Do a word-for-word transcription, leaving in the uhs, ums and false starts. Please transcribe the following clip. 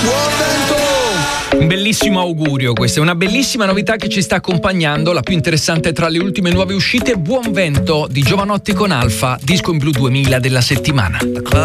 Buon vento! Un bellissimo augurio, questa è una bellissima novità che ci sta accompagnando, la più interessante tra le ultime nuove uscite. Buon vento di Giovanotti con Alfa, disco in blu duemila della settimana.